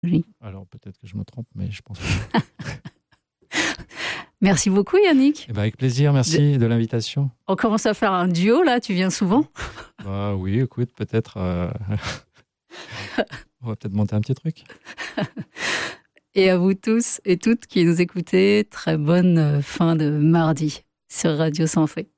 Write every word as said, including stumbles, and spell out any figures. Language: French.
Oui. Alors peut-être que je me trompe, mais je pense que... Merci beaucoup Yannick. Eh ben, avec plaisir, merci de, de l'invitation. On commence à faire un duo là, tu viens souvent? Bah oui, écoute, peut-être... Euh... on va peut-être monter un petit truc. Et à vous tous et toutes qui nous écoutez, très bonne fin de mardi sur Radio Sans Frais.